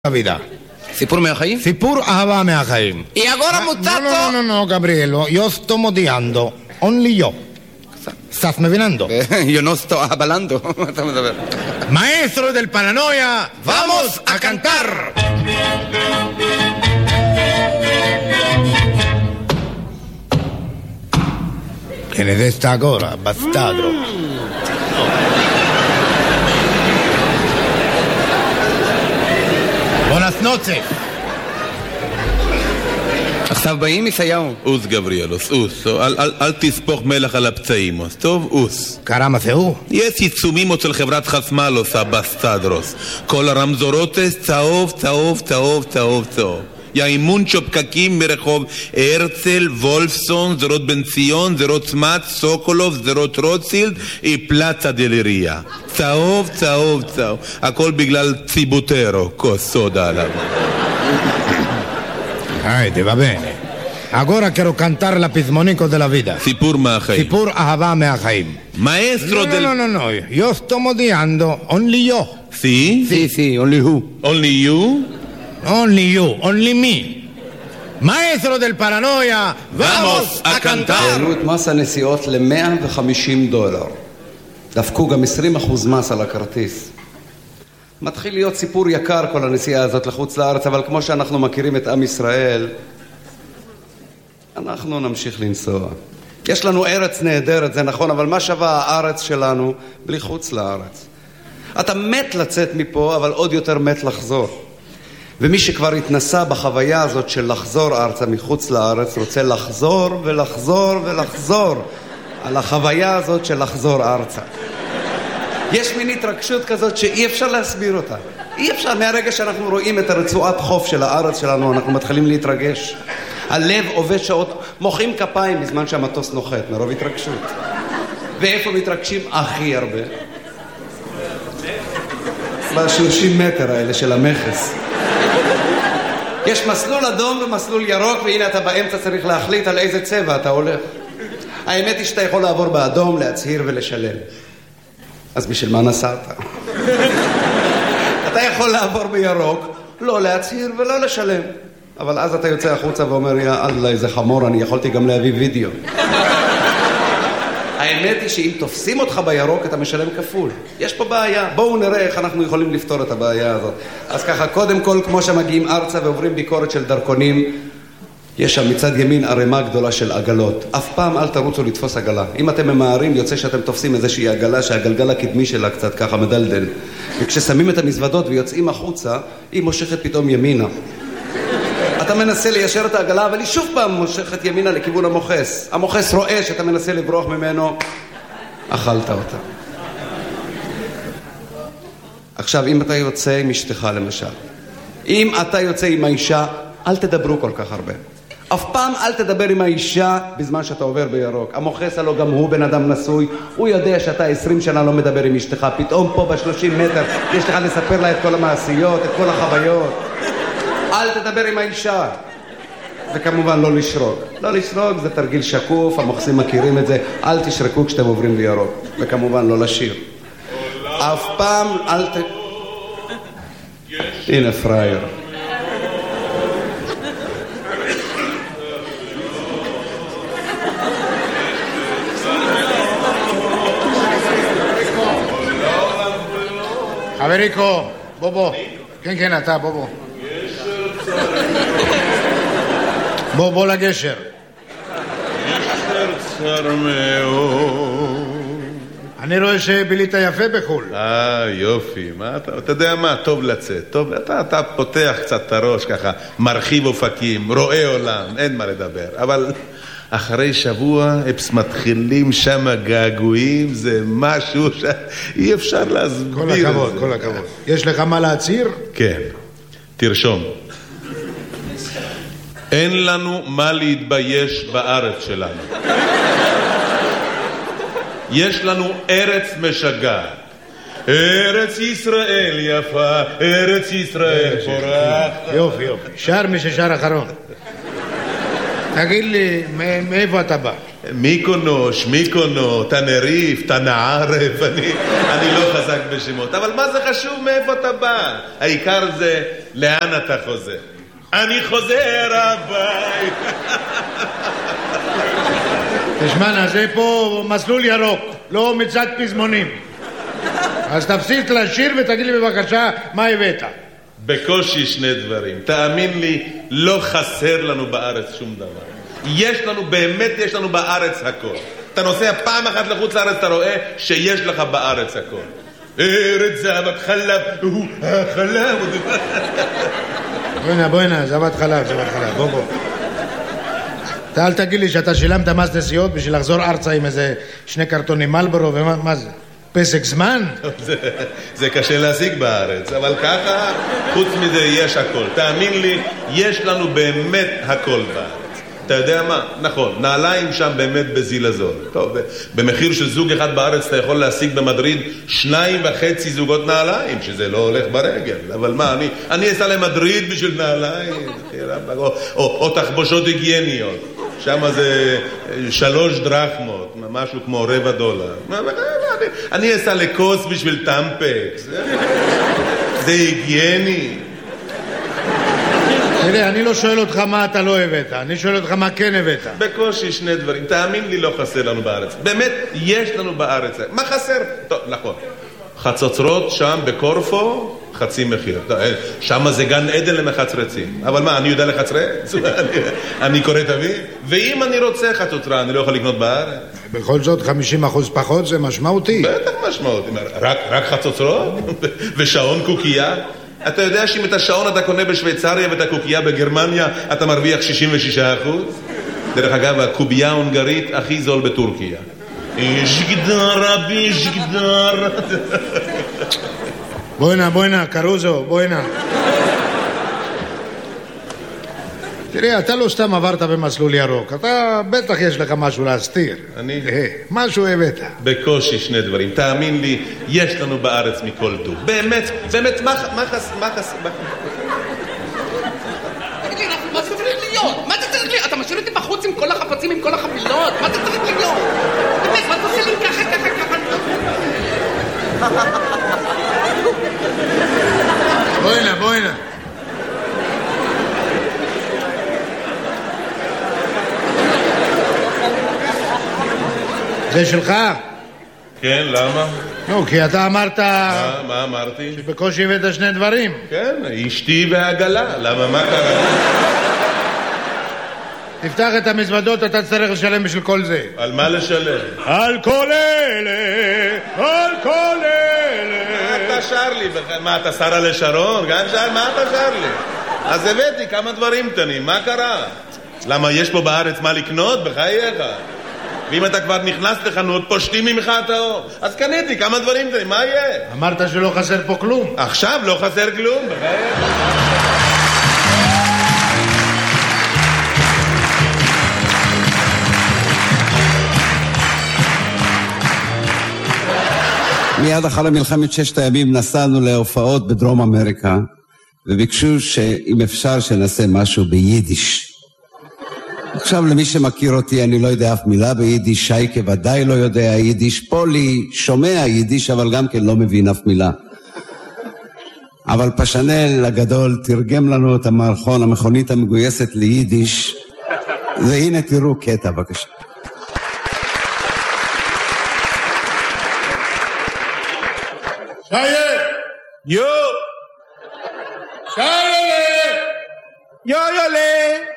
Vida. סיפור מהחיים? סיפור אהבה מהחיים. Y ahora muchacho. No, Gabrielo, yo estoy modiando. Only yo. ¿Estás me vinando? Yo no estoy hablando. Maestro del paranoia, vamos a cantar. ¿Quién es esta ahora, bastardo? Buenas noches. עכשיו באים ישעיהו. אוס גבריאלוס, אוס. אל תספוך מלח על הפצעים. טוב, אוס. קרמה זהו? יש עיצומים של חברת חסמלוס, הבסטדרוס. כל הרמזורוטס צהוב, צהוב, צהוב, צהוב, צהוב. יאימונצ'ו פקקים מרחוב הרצל, וולפסון, זרות בן ציון, זרות סמת, סוקולוב, זרות רוטשילד, פלצה דלריה. צהוב, צהוב, צהוב. הכל בגלל ציבוטרו, כוס סודה עליו. va bene. Ahora quiero cantar la pizmonico de la vida. סיפור מהחיים. סיפור אהבה מהחיים. Maestro del... No. Yo estoy modiando. Only yo. ¿Sí? Sí, only who. Only you? Only you. Only me. Maestro del paranoia, vamos a cantar. העלו את מס הנסיעות $150. דפקו גם 20% מס על הכרטיס. מתחיל להיות סיפור יקר כל הנסיעה הזאת לחוץ לארץ, אבל כמו שאנחנו מכירים את עם ישראל, אנחנו נמשיך לנסוע. יש לנו ארץ נהדרת, זה נכון, אבל מה שווה הארץ שלנו בלי חוץ לארץ? אתה מת לצאת מפה, אבל עוד יותר מת לחזור. ומי שכבר התנסה בחוויה הזאת של לחזור ארצה מחוץ לארץ, רוצה לחזור ולחזור ולחזור על החוויה הזאת של לחזור ארצה. יש מין התרגשות כזאת שאי אפשר להסביר אותה. אי אפשר, מהרגע שאנחנו רואים את הרצועת חוף של הארץ שלנו, אנחנו מתחילים להתרגש. הלב עובד שעות, מוחאים כפיים בזמן שהמטוס נוחת, מרוב התרגשות. ואיפה מתרגשים הכי הרבה? ב-30 מטר האלה של המכס. יש מסלול אדום ומסלול ירוק, והנה אתה באמצע צריך להחליט על איזה צבע אתה הולך. האמת היא שאתה יכול לעבור באדום, להצהיר ולשלם. אז בשביל מה נסעת? אתה יכול לעבור בירוק, לא להצהיר ולא לשלם. אבל אז אתה יוצא החוצה ואומר, יא אללה, איזה חמור, אני יכולתי גם להביא וידאו. האמת היא שאם תופסים אותך בירוק, אתה משלם כפול. יש פה בעיה. בואו נראה איך אנחנו יכולים לפתור את הבעיה הזאת. אז ככה, קודם כל, כמו שמגיעים ארצה ועוברים ביקורת של דרכונים, יש שם מצד ימין ערימה גדולה של עגלות. אף פעם אל תרוצו לתפוס עגלה. אם אתם ממהרים, יוצא שאתם תופסים איזושהי עגלה שהגלגל הקדמי שלה קצת ככה מדלדל. וכששמים את המזוודות ויוצאים החוצה, היא מושכת פתאום ימינה. אתה מנסה ליישר את העגלה, אבל היא שוב פעם מושכת ימינה לכיוון המוחס. המוחס רואה שאתה מנסה לברוח ממנו, אכלת אותה. עכשיו, אם אתה יוצא עם אשתך למשל, אם אתה יוצא עם האישה, אל תדברו כל כך הרבה. אף פעם אל תדבר עם האישה בזמן שאתה עובר בירוק. המוחס הלא גם הוא בן אדם נשוי, הוא יודע שאתה 20 שנה לא מדבר עם אשתך, פתאום פה ב-30 מטר יש לך לספר לה את כל המעשיות, את כל החוויות. אל תדבר עם האישה. וכמובן לא לשרוק. לא לשרוק זה תרגיל שקוף, המוחסים מכירים את זה. אל תשרקו כשאתם עוברים בירוק. וכמובן לא לשיר. אף פעם אל הנה פרייר. Averico, Bobo. ¿Quién está, Bobo? בוא לגשר. גשר צר מאוד. אני רואה שבילית יפה בחול. יופי. אתה יודע מה? טוב לצאת. טוב, אתה פותח קצת את הראש ככה, מרחיב אופקים, רואה עולם, אין מה לדבר. אבל אחרי שבוע מתחילים שם געגועים, זה משהו שאי אפשר להסביר. כל הכבוד, כל הכבוד. יש לך מה להצהיר? כן. תרשום. אין לנו מה להתבייש בארץ שלנו. יש לנו ארץ משגעת. ארץ ישראל יפה, ארץ ישראל פורחת. יופי. שר מי ששר אחרון. תגיד לי, מאיפה אתה בא? מיקונוש, תנריף, תנערף, אני לא חזק בשמות. אבל מה זה חשוב מאיפה אתה בא? העיקר זה לאן אתה חוזר. אני חוזר הבית. תשמע, זה פה מסלול ירוק, לא מצד פזמונים. אז תפסיק לשיר ותגיד לי בבקשה מה הבאת. בקושי שני דברים. תאמין לי, לא חסר לנו בארץ שום דבר. יש לנו בארץ הכל. אתה נוסע פעם אחת לחוץ לארץ, אתה רואה שיש לך בארץ הכל. ארץ זבת חלב, החלב. בוא'נה, זבת חלב, בוא. אתה אל תגיד לי שאתה שילמת מס נסיעות בשביל לחזור ארצה עם איזה 2 קרטונים מלבורו, ומה זה? פסק זמן? זה קשה להשיג בארץ, אבל ככה, חוץ מזה יש הכל. תאמין לי, יש לנו באמת הכל בארץ. אתה יודע מה? נכון, נעליים שם באמת בזיל הזול. טוב, במחיר של זוג אחד בארץ אתה יכול להשיג במדריד 2.5 זוגות נעליים, שזה לא הולך ברגל. אבל מה, אני אסע למדריד בשביל נעליים, או תחבושות היגייניות. שם זה 3 דרחמות, משהו כמו $0.25. אני אסע לקוס בשביל טמפקס. זה היגייני. תראה, אני לא שואל אותך מה אתה לא הבאת, אני שואל אותך מה כן הבאת. בקושי 2 דברים, תאמין לי, לא חסר לנו בארץ. באמת, יש לנו בארץ. מה חסר? טוב, נכון. חצוצרות שם בקורפו, חצי מחיר. שם זה גן עדן למחצרצים. אבל מה, אני יודע לחצרץ? אני קורא תביא? ואם אני רוצה חצוצרה, אני לא יכול לקנות בארץ? בכל זאת 50% פחות זה משמעותי. בטח משמעותי. רק חצוצרות? ושעון קוקייה? אתה יודע שאם את השעון אתה קונה בשוויצריה ואת הקוקייה בגרמניה, אתה מרוויח 66%? דרך אגב, הקובייה ההונגרית הכי זול בטורקיה. ז'גדר, רבי, ז'גדר. בוא'נה, קרוזו, בוא'נה. תראה, אתה לא סתם עברת במסלול ירוק. אתה בטח יש לך משהו להסתיר. משהו הבאת. בקושי 2 דברים. תאמין לי, יש לנו בארץ מכל טוב. באמת, מה חסר? מה זה צריך להיות? מה זה צריך להיות? אתה משאיר אותי בחוץ עם כל החפצים, עם כל החבילות? מה זה צריך להיות? באמת, מה אתה עושה לי ככה? בוא'נה. זה שלך? כן, למה? נו, כי אתה אמרת... מה אמרתי? שבקושי הבאת 2 דברים. כן, אשתי והעגלה. למה, מה קרה? תפתח את המזוודות, אתה תצטרך לשלם בשביל כל זה. על מה לשלם? על כל אלה. מה אתה שר לי? מה, אתה שרה לשרון? גם שר, מה אתה שר לי? אז הבאתי כמה דברים קטנים, מה קרה? למה, יש פה בארץ מה לקנות? בחייך. ואם אתה כבר נכנס לחנות, פושטים ממך את האור. אז קניתי כמה דברים קטנים, מה יהיה? אמרת שלא חסר פה כלום. עכשיו לא חסר כלום, בחייך. מיד אחרי מלחמת 6 הימים נסענו להופעות בדרום אמריקה, וביקשו שאם אפשר שנעשה משהו ביידיש. עכשיו למי שמכיר אותי, אני לא יודע אף מילה ביידיש, שייקה ודאי לא יודע יידיש, פולי שומע יידיש אבל גם כן לא מבין אף מילה. אבל פשנל הגדול תרגם לנו את המערכון, המכונית המגויסת ליידיש, והנה תראו קטע בבקשה. Jo! Jojole!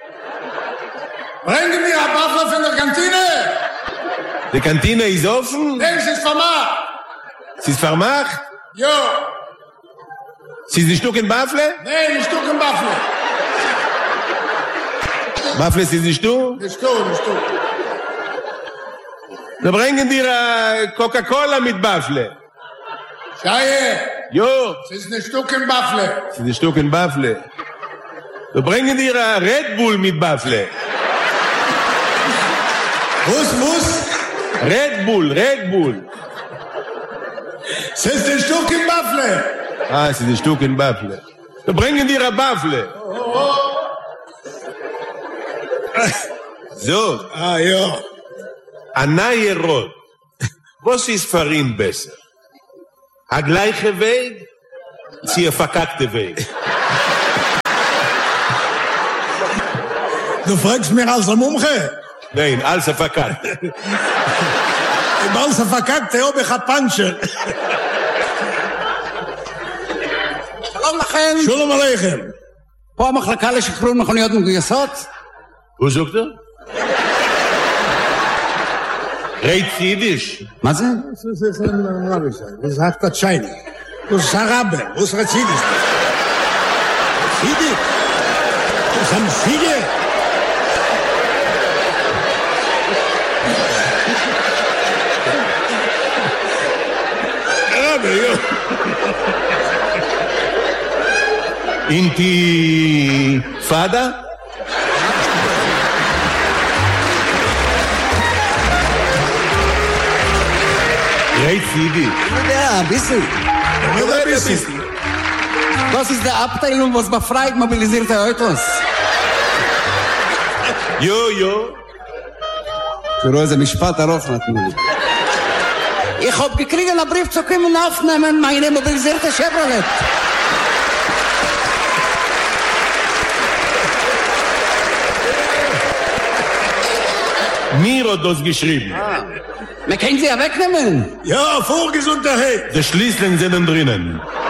Bring mir ein Waffel von der Kantine! Die Kantine ist offen? Nein, sie ist vermacht! Sie ist vermacht? Jo! Sie ist ein Stück in Waffle? Nein, ein Stück in Waffle! Waffle ist nicht du? Nicht du. Wir bringen dir Coca-Cola mit Waffle. Scheiße! Jo! Es ist ein Stück in Waffle! Es ist ein Stück in Waffle. Wir bringen dir Red Bull mit Waffle. Was? Red Bull. Es ist ein Stück in Waffle! Es ist ein Stück in Waffle. Wir bringen dir eine Waffle. So. Ja. Ein neuer Rot. Was ist für ihn besser? Der gleiche Weg? Sie der verkackte Weg. Du fragst mich als Mumche? Nein, als verkackt. als verkackte, ob ich ein Pancher. שלום לכם. שלום עליכם. פה המחלקה לשחרור מכוניות מגויסות? הוא זוכר? רייט יידיש. מה זה? Das sagt der Schein. Das Sarabe, was Razidis. Fide. Das haben Fide. Arabe, ja. אינתיפאדה? רייט יידיש. Ja, bisschen. Das ist die Abteilung, was befreit mobilisierte Autos. יו. תראו, איזה משפט ארוך נתנו לי. Ich hab gekriegt einen Brief zu kommen aufnehmen, meine mobilisierte Chevrolet. Mir hat das geschrieben. Wir können sie ja wegnehmen. Ja, vorgesund daheim. Die Schließlinge sind drinnen.